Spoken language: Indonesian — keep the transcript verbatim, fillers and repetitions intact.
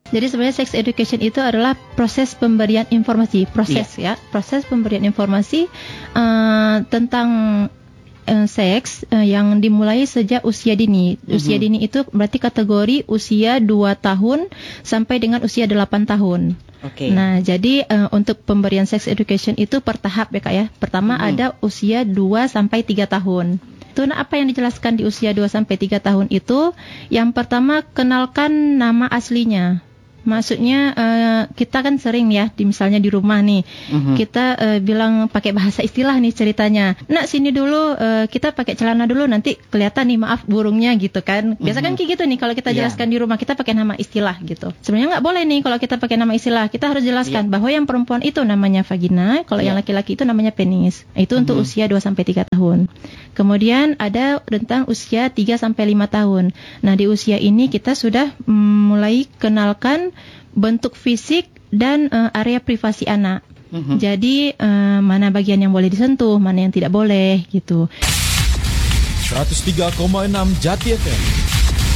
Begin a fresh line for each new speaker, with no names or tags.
Jadi sebenarnya sex education itu adalah proses pemberian informasi, proses yeah. ya, proses pemberian informasi uh, tentang uh, seks uh, yang dimulai sejak usia dini. Mm-hmm. Usia dini itu berarti kategori usia dua tahun sampai dengan usia delapan tahun.
Okay.
Nah, jadi uh, untuk pemberian sex education itu per tahap ya Kak ya. Pertama mm-hmm. ada usia dua sampai tiga tahun. Itu nah, apa yang dijelaskan di usia dua sampai tiga tahun itu? Yang pertama, kenalkan nama aslinya. Maksudnya uh, kita kan sering ya, di, misalnya di rumah nih, uh-huh. kita uh, bilang pakai bahasa istilah nih ceritanya. Nak sini dulu, uh, kita pakai celana dulu, nanti kelihatan nih maaf burungnya gitu kan. Biasa uh-huh. kan kayak gitu nih kalau kita jelaskan yeah. di rumah, kita pakai nama istilah gitu. Sebenarnya nggak boleh nih kalau kita pakai nama istilah. Kita harus jelaskan yeah. bahwa yang perempuan itu namanya vagina, kalau yeah. yang laki-laki itu namanya penis. Itu uh-huh. untuk usia dua sampai tiga tahun. Kemudian ada tentang usia tiga sampai lima tahun. Nah, di usia ini kita sudah mm, mulai kenalkan bentuk fisik dan uh, area privasi anak. Mm-hmm. Jadi uh, mana bagian yang boleh disentuh, mana yang tidak boleh gitu.
seratus tiga koma enam Jati F M